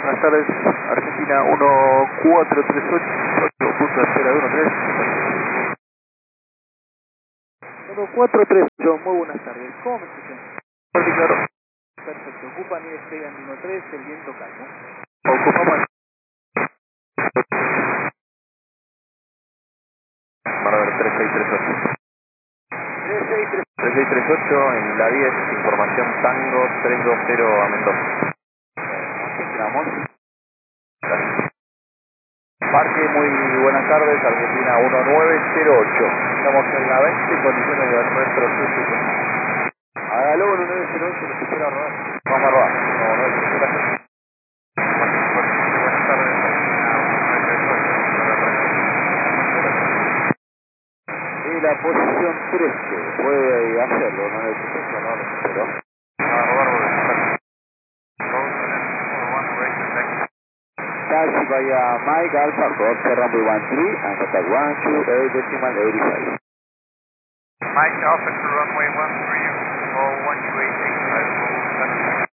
Buenas tardes, Argentina 1438, punto de espera de 1438, muy buenas tardes. ¿Cómo me escuchan? Fuerte y claro. Perfecto, ocupan y despegan Lino 3, el viento calmo. Ocupamos. Van a ver 3638. 3638 en la 10, información Tango 320 a Mendoza. Entramos. Parque, muy buenas tardes, Argentina 1908. Estamos en la 20, condiciones de retroceso. Hágalo 1908, lo supera a rodar. Vamos a rodar. No, no es supera. Buenas tardes, Y la posición 13, puede hacerlo, no necesito, no necesito. a rodar, Taxi via Mike Alpha Fox, runway 13, and contact 128.85. Mike Alpha to runway 13, or 128.85.